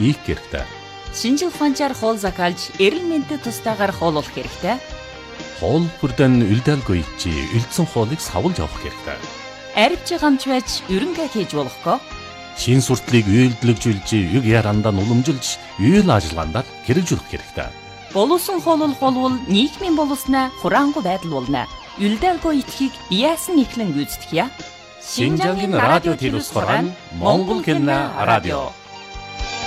биих хэрэгтэй. Шинжил ухаанчаар хоол закалж, эрүүл мэндэд тусдаагаар хооллох хэрэгтэй. Хоол бүрдэн үлдээлгүй чи үлдсэн хоолыг савлж авах хэрэгтэй. Арвч гамч байж ерөнгээ хийж болохгүй. Шин суртлыг үйлдэлжүүлж, юг ярандаа уламжилж, үйл ажиллагаанд хэрэгжүүлэх хэрэгтэй. Боловсон хооллол болвол нийгмийн боловснаа хураангуй байдал болно. Үлдээлгүй итгэхийг яасан ихлэн гүйцэтгэе. Шинжаагийн радио телевиз хорон Монгол хэлний радио